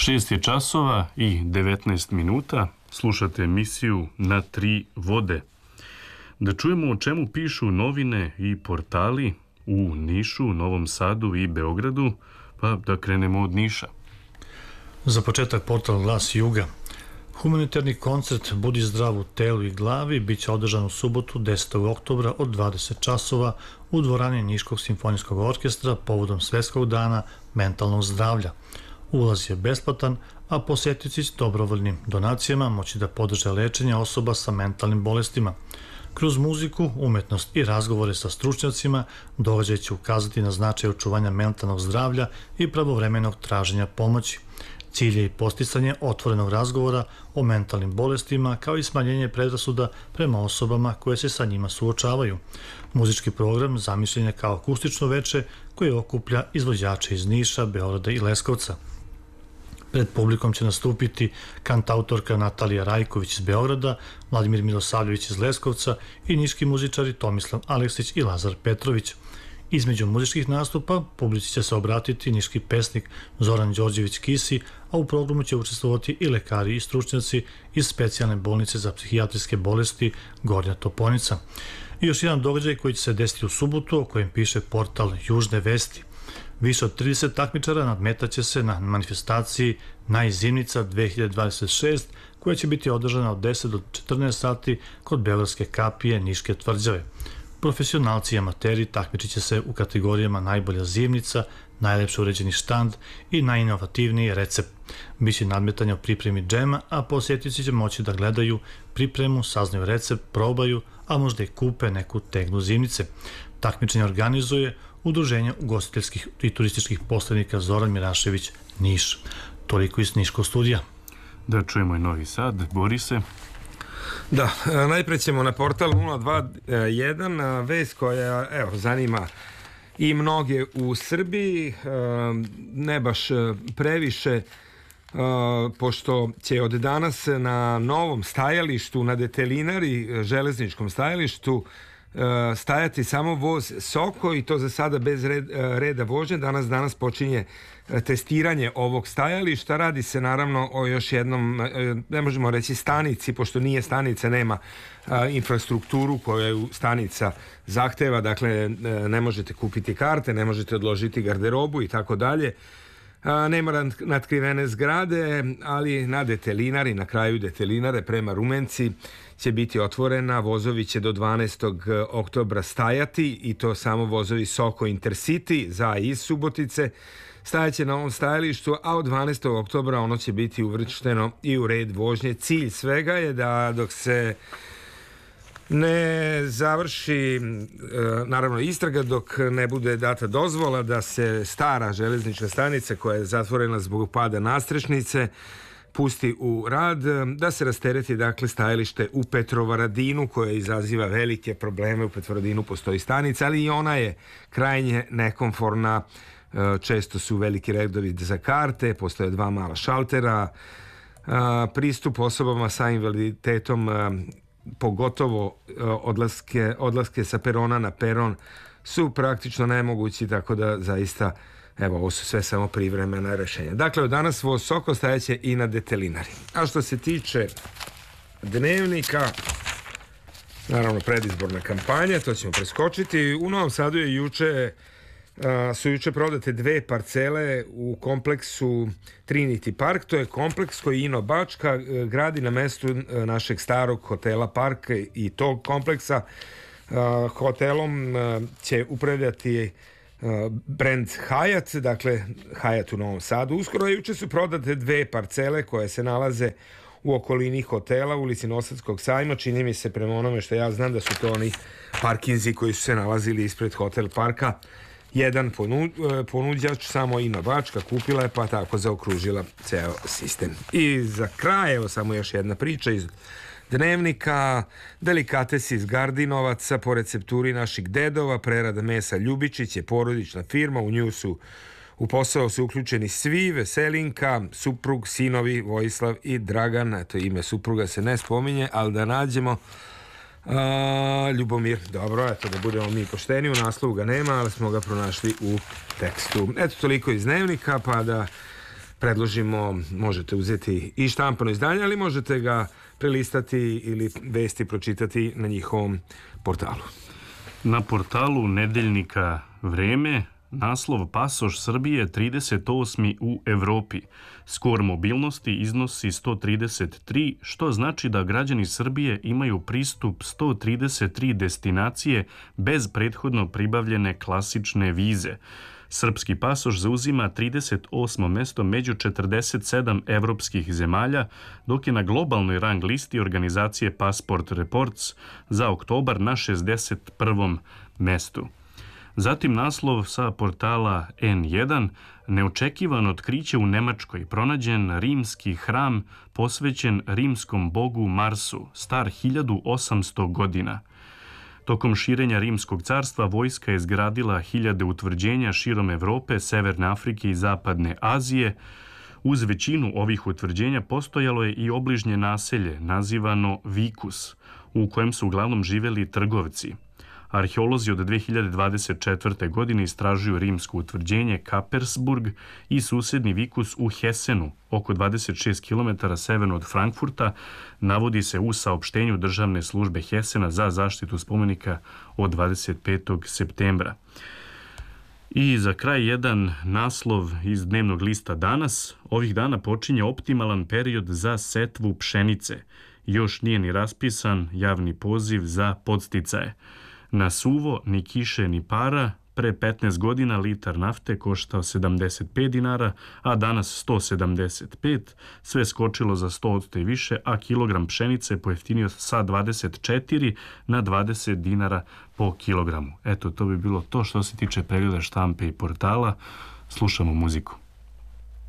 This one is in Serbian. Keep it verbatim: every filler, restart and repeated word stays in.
Šest je časova i devetnaest minuta. Slušate emisiju Na tri vode. Da čujemo o čemu pišu novine i portali u Nišu, Novom Sadu i Beogradu, pa da krenemo od Niša. Za početak portal Glas Juga. Humanitarni koncert Budi zdrav u telu i glavi biće održan u subotu desetog oktobra od dvadeset časova u dvorani Niškog simfonijskog orkestra povodom Svetskog dana mentalnog zdravlja. Ulaz je besplatan, a posetioci s dobrovoljnim donacijama moći da podrže lečenje osoba sa mentalnim bolestima. Kroz muziku, umetnost i razgovore sa stručnjacima događaj će ukazati na značaj očuvanja mentalnog zdravlja i pravovremenog traženja pomoći. Cilj je i posticanje otvorenog razgovora o mentalnim bolestima kao i smanjenje predrasuda prema osobama koje se sa njima suočavaju. Muzički program zamišljen je kao akustično veče koje okuplja izvođače iz Niša, Beograda i Leskovca. Pred publikom će nastupiti kantautorka Natalija Rajković iz Beograda, Vladimir Milosavljević iz Leskovca i niški muzičari Tomislav Aleksić i Lazar Petrović. Između muzičkih nastupa publici će se obratiti niški pesnik Zoran Đorđević Kisi, a u programu će učestvovati i lekari i stručnjaci iz specijalne bolnice za psihijatrijske bolesti Gornja Toponica. I još jedan događaj koji će se desiti u subotu, o kojem piše portal Južne vesti. Više od trideset takmičara nadmetaće se na manifestaciji Najzimnica dve hiljade dvadeset šest, koja će biti održana od deset do četrnaest sati kod Beogradske kapije Niške tvrđave. Profesionalci i amateri takmičit će se u kategorijama najbolja zimnica, najlepše uređeni štand i najinovativniji recept. Biće nadmetanja o pripremi džema, a posjetioci će moći da gledaju pripremu, saznaju recept, probaju, a možda i kupe neku tegnu zimnice. Takmičenje organizuje Udruženje ugostiteljskih i turističkih posrednika Zoran Mirašević, Niš. Toliko iz Niškog studija. Da čujemo i Novi Sad. Borise? Da, najpre ćemo na portal nula dva jedan, vest koja evo, zanima i mnoge u Srbiji, ne baš previše, pošto će od danas na novom stajalištu, na detelinari, železničkom stajalištu, stajati samo voz Soko i to za sada bez reda vožnje. Danas danas počinje testiranje ovog stajališta. Radi se naravno o još jednom, ne možemo reći stanici, pošto nije stanica, nema infrastrukturu koju stanica zahteva, dakle ne možete kupiti karte, ne možete odložiti garderobu i tako dalje. Nema natkrivene zgrade, ali na detelinari, na kraju detelinare prema Rumenci će biti otvorena. Vozovi će do dvanaestog oktobra stajati i to samo vozovi Soko Intercity za iz Subotice. Stajaće na ovom stajalištu, a od dvanaestog oktobra ono će biti uvršteno i u red vožnje. Cilj svega je da dok se ne završi naravno istraga, dok ne bude data dozvola da se stara železnička stanica koja je zatvorena zbog pada nadstrešnice pusti u rad, da se rastereti dakle stajalište u Petrovaradinu koje izaziva velike probleme. U Petrovaradinu postoji stanica, ali i ona je krajnje nekomforna. Često su veliki redovi za karte, postoje dva mala šaltera, pristup osobama sa invaliditetom, pogotovo odlaske, odlaske sa perona na peron su praktično nemogući, tako da zaista evo, ovo su sve samo privremena rešenja. Dakle, od danas voz Soko stajaće i na detelinari. A što se tiče Dnevnika, naravno predizborna kampanja, to ćemo preskočiti. U Novom Sadu je juče su juče prodate dve parcele u kompleksu Trinity Park. To je kompleks koji Ino Bačka gradi na mestu našeg starog hotela Park i tog kompleksa. Hotelom će upravljati brand Hyatt, dakle Hyatt u Novom Sadu. Uskoro juče su prodate dve parcele koje se nalaze u okolini hotela, u ulici Nosadskog sajma. Čini mi se, prema onome što ja znam, da su to oni parkinzi koji su se nalazili ispred hotel Parka. Jedan ponuđač, samo Ino Bačka, kupila je, pa tako zaokružila ceo sistem. I za kraj, evo samo još jedna priča iz Dnevnika. Delikatesi iz Gardinovaca po recepturi naših dedova, prerada mesa Ljubičić je porodična firma, u nju su u posao su uključeni svi, Veselinka, suprug, sinovi Vojislav i Dragan, eto ime supruga se ne spominje, ali da nađemo A, Ljubomir, dobro, eto da budemo mi pošteni, u naslovu ga nema, ali smo ga pronašli u tekstu. Eto toliko iz Dnevnika, pa da predložimo, možete uzeti i štampano izdanje, ali možete ga prelistati ili vesti pročitati na njihovom portalu. Na portalu nedeljnika Vreme naslov Pasoš Srbije trideset osmi u Evropi. Skor mobilnosti iznosi sto trideset tri, što znači da građani Srbije imaju pristup sto trideset tri destinacije bez prethodno pribavljene klasične vize. Srpski pasoš zauzima trideset osmo mesto među četrdeset sedam evropskih zemalja, dok je na globalnoj rang listi organizacije Passport Reports za oktobar na šezdeset prvom mestu. Zatim naslov sa portala en jedan, neočekivano otkriće u Nemačkoj, pronađen rimski hram posvećen rimskom bogu Marsu, star hiljadu osamsto godina. Tokom širenja Rimskog carstva vojska je izgradila hiljade utvrđenja širom Evrope, Severne Afrike i Zapadne Azije. Uz većinu ovih utvrđenja postojalo je i obližnje naselje, nazivano Vikus, u kojem su uglavnom živeli trgovci. Arheolozi od dve hiljade dvadeset četvrte. godine istražuju rimsko utvrđenje Kapersburg i susedni Vikus u Hesenu, oko dvadeset šest kilometara severno od Frankfurta, navodi se u saopštenju državne službe Hesena za zaštitu spomenika od dvadeset petog septembra. I za kraj jedan naslov iz dnevnog lista Danas. Ovih dana počinje optimalan period za setvu pšenice. Još nije ni raspisan javni poziv za podsticaje. Na suvo ni kiše ni para, pre petnaest godina litar nafte koštao sedamdeset pet dinara, a danas sto sedamdeset pet, sve skočilo za sto odsto i više, a kilogram pšenice pojeftinio sa dvadeset četiri na dvadeset dinara po kilogramu. Eto, to bi bilo to što se tiče pregleda štampe i portala. Slušamo muziku.